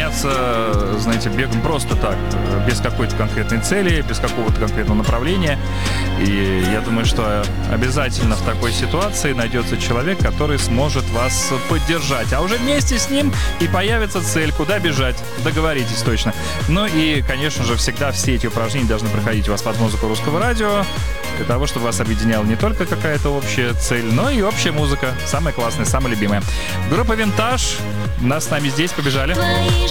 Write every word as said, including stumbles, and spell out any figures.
заняться, знаете, бегом просто так, без какой-то конкретной цели, без какого-то конкретного направления. И я думаю, что обязательно в такой ситуации найдется человек, который сможет вас поддержать. А уже вместе с ним и появится цель, куда бежать. Договоритесь точно. Ну и, конечно же, всегда все эти упражнения должны проходить у вас под музыку русского радио, для того, чтобы вас объединяла не только какая-то общая цель, но и общая музыка. Самая классная, самая любимая. Группа «Винтаж». Нас с нами здесь. Побежали.